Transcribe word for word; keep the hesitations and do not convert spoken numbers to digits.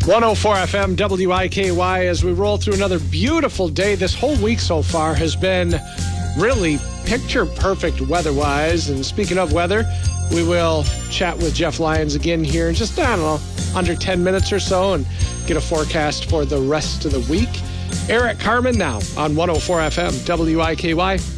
one oh four F M W I K Y as we roll through another beautiful day. This whole week so far has been really picture perfect weather-wise. And speaking of weather, we will chat with Jeff Lyons again here in just, I don't know, under ten minutes or so and get a forecast for the rest of the week. Eric Carmen now on one oh four F M W I K Y.